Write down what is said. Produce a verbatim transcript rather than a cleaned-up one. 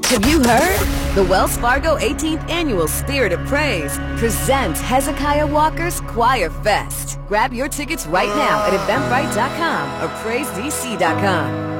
Have you heard? The Wells Fargo eighteenth Annual Spirit of Praise presents Hezekiah Walker's Choir Fest. Grab your tickets right now at eventbrite dot com or praise d c dot com.